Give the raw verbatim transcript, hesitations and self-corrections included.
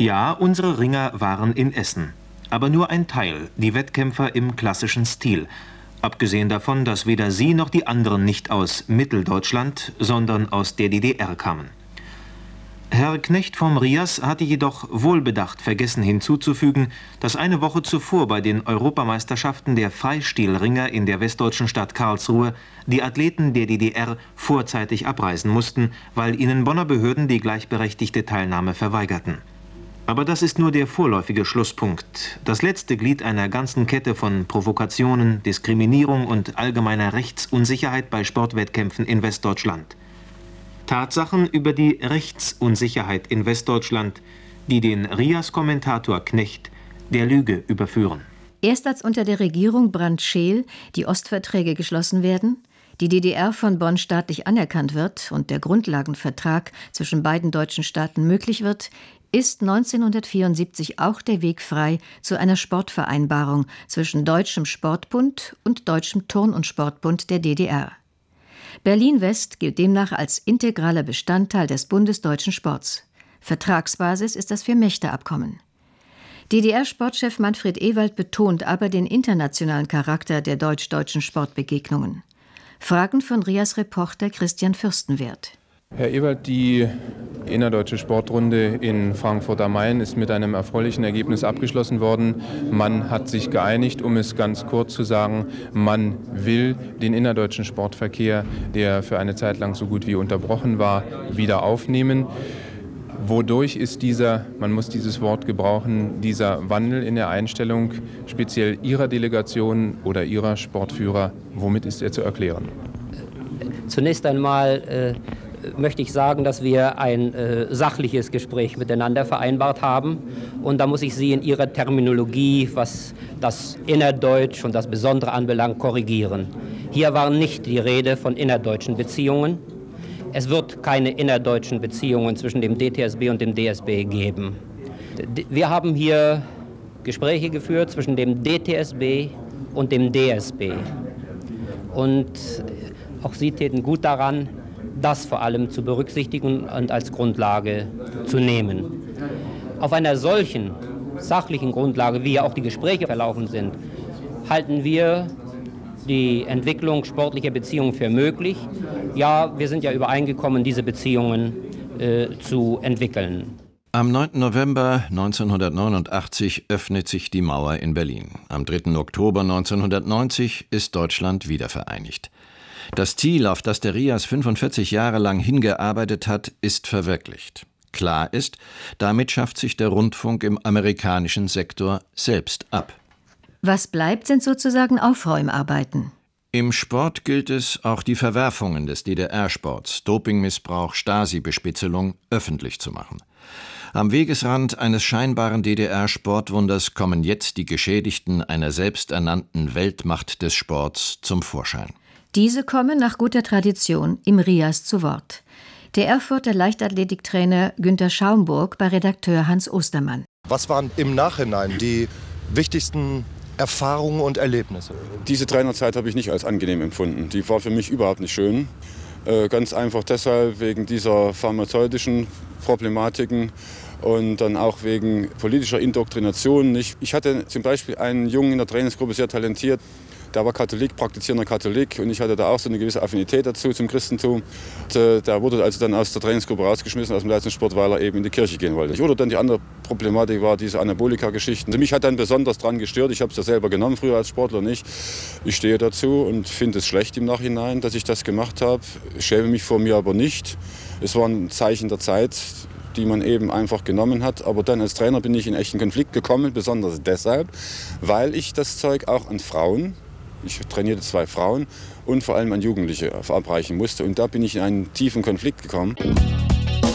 Ja, unsere Ringer waren in Essen. Aber nur ein Teil, die Wettkämpfer im klassischen Stil. Abgesehen davon, dass weder sie noch die anderen nicht aus Mitteldeutschland, sondern aus der D D R kamen. Herr Knecht vom Rias hatte jedoch wohlbedacht vergessen hinzuzufügen, dass eine Woche zuvor bei den Europameisterschaften der Freistilringer in der westdeutschen Stadt Karlsruhe die Athleten der D D R vorzeitig abreisen mussten, weil ihnen Bonner Behörden die gleichberechtigte Teilnahme verweigerten. Aber das ist nur der vorläufige Schlusspunkt, das letzte Glied einer ganzen Kette von Provokationen, Diskriminierung und allgemeiner Rechtsunsicherheit bei Sportwettkämpfen in Westdeutschland. Tatsachen über die Rechtsunsicherheit in Westdeutschland, die den Rias-Kommentator Knecht der Lüge überführen. Erst als unter der Regierung Brandt-Scheel die Ostverträge geschlossen werden, die D D R von Bonn staatlich anerkannt wird und der Grundlagenvertrag zwischen beiden deutschen Staaten möglich wird, ist neunzehnhundertvierundsiebzig auch der Weg frei zu einer Sportvereinbarung zwischen Deutschem Sportbund und Deutschem Turn- und Sportbund der D D R. Berlin-West gilt demnach als integraler Bestandteil des bundesdeutschen Sports. Vertragsbasis ist das Vier-Mächte-Abkommen. D D R-Sportchef Manfred Ewald betont aber den internationalen Charakter der deutsch-deutschen Sportbegegnungen. Fragen von Rias-Reporter Christian Fürstenwert. Herr Ewald, die innerdeutsche Sportrunde in Frankfurt am Main ist mit einem erfreulichen Ergebnis abgeschlossen worden. Man hat sich geeinigt, um es ganz kurz zu sagen, man will den innerdeutschen Sportverkehr, der für eine Zeit lang so gut wie unterbrochen war, wieder aufnehmen. Wodurch ist dieser, man muss dieses Wort gebrauchen, dieser Wandel in der Einstellung speziell Ihrer Delegation oder Ihrer Sportführer, womit ist er zu erklären? Zunächst einmal äh möchte ich sagen, dass wir ein äh, sachliches Gespräch miteinander vereinbart haben. Und da muss ich Sie in Ihrer Terminologie, was das Innerdeutsch und das Besondere anbelangt, korrigieren. Hier war nicht die Rede von innerdeutschen Beziehungen. Es wird keine innerdeutschen Beziehungen zwischen dem D T S B und dem D S B geben. Wir haben hier Gespräche geführt zwischen dem D T S B und dem D S B. Und auch Sie täten gut daran, das vor allem zu berücksichtigen und als Grundlage zu nehmen. Auf einer solchen sachlichen Grundlage, wie ja auch die Gespräche verlaufen sind, halten wir die Entwicklung sportlicher Beziehungen für möglich. Ja, wir sind ja übereingekommen, diese Beziehungen äh, zu entwickeln. Am neunten November neunzehnhundertneunundachtzig öffnet sich die Mauer in Berlin. Am dritten Oktober neunzehnhundertneunzig ist Deutschland wiedervereinigt. Das Ziel, auf das der Rias fünfundvierzig Jahre lang hingearbeitet hat, ist verwirklicht. Klar ist, damit schafft sich der Rundfunk im amerikanischen Sektor selbst ab. Was bleibt, sind sozusagen Aufräumarbeiten. Im Sport gilt es, auch die Verwerfungen des D D R-Sports, Dopingmissbrauch, Stasi-Bespitzelung, öffentlich zu machen. Am Wegesrand eines scheinbaren D D R-Sportwunders kommen jetzt die Geschädigten einer selbsternannten Weltmacht des Sports zum Vorschein. Diese kommen nach guter Tradition im Rias zu Wort. Der Erfurter Leichtathletiktrainer Günter Schaumburg bei Redakteur Hans Ostermann. Was waren im Nachhinein die wichtigsten Erfahrungen und Erlebnisse? Diese Trainerzeit habe ich nicht als angenehm empfunden. Die war für mich überhaupt nicht schön. Äh, ganz einfach deshalb wegen dieser pharmazeutischen Problematiken und dann auch wegen politischer Indoktrination. Ich, ich hatte zum Beispiel einen Jungen in der Trainingsgruppe, sehr talentiert. Der war Katholik, praktizierender Katholik, und ich hatte da auch so eine gewisse Affinität dazu, zum Christentum. Und, äh, der wurde also dann aus der Trainingsgruppe rausgeschmissen, aus dem Leistungssport, weil er eben in die Kirche gehen wollte. Oder dann die andere Problematik war diese Anabolika-Geschichten. Also mich hat dann besonders daran gestört, ich habe es ja selber genommen, früher als Sportler nicht. Ich stehe dazu und finde es schlecht im Nachhinein, dass ich das gemacht habe. Ich schäme mich vor mir aber nicht. Es war ein Zeichen der Zeit, die man eben einfach genommen hat. Aber dann als Trainer bin ich in echten Konflikt gekommen, besonders deshalb, weil ich das Zeug auch an Frauen, ich trainierte zwei Frauen und vor allem an Jugendliche verabreichen musste. Und da bin ich in einen tiefen Konflikt gekommen.